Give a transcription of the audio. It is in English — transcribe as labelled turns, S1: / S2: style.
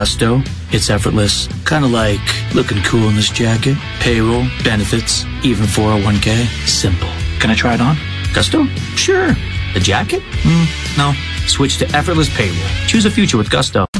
S1: Gusto, it's effortless. Kind of like looking cool in this jacket. Payroll, benefits, even 401k. Simple. Can I try it on? Gusto? Sure. The jacket? No. Switch to effortless payroll. Choose a future with Gusto.